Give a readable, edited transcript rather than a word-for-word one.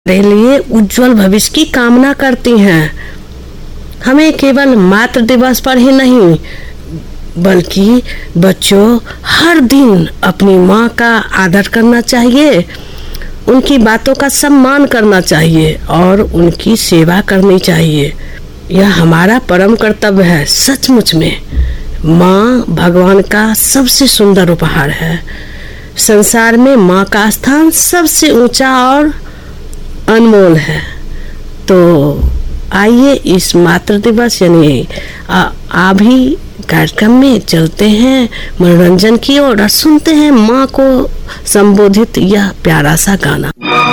हमारे लिए उज्जवल भविष्य की कामना करती हैं। हमें केवल मातृ दिवस पर ही नहीं बल्कि बच्चों हर दिन अपनी माँ का आदर करना चाहिए, उनकी बातों का सम्मान करना चाहिए और उनकी सेवा करनी चाहिए। यह हमारा परम कर्तव्य है। सचमुच में माँ भगवान का सबसे सुंदर उपहार है। संसार में माँ का स्थान सबसे ऊंचा और अनमोल है। तो आइए इस मातृ दिवस यानी आभी कार्यक्रम में चलते हैं मनोरंजन की ओर और सुनते हैं माँ को संबोधित यह प्यारा सा गाना।